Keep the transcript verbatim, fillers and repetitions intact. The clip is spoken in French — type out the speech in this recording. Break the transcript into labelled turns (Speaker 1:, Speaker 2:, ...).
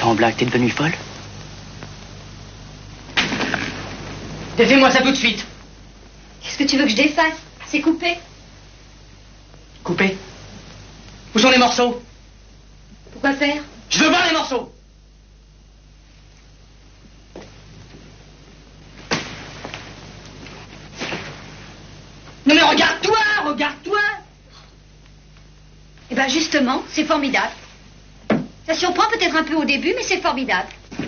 Speaker 1: Sans blague, t'es devenue folle?
Speaker 2: Défais-moi ça tout de suite.
Speaker 3: Qu'est-ce que tu veux que je défasse? C'est coupé.
Speaker 2: Coupé? Où sont les morceaux?
Speaker 3: Pourquoi faire?
Speaker 2: Je veux voir les morceaux. Non mais regarde-toi, regarde-toi.
Speaker 3: Eh ben justement, c'est formidable. Ça surprend peut-être un peu au début, mais c'est formidable.